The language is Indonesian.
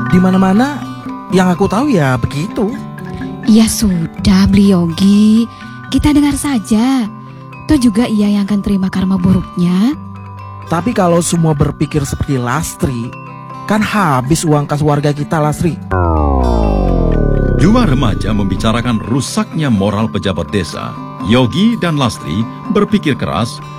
Di mana-mana yang aku tahu ya begitu. Ya sudah, Beli Yogi. Kita dengar saja. Toh juga ia yang akan terima karma buruknya. Tapi kalau semua berpikir seperti Lastri, kan habis uang kas warga kita, Lastri. Dua remaja membicarakan rusaknya moral pejabat desa. Yogi dan Lastri berpikir keras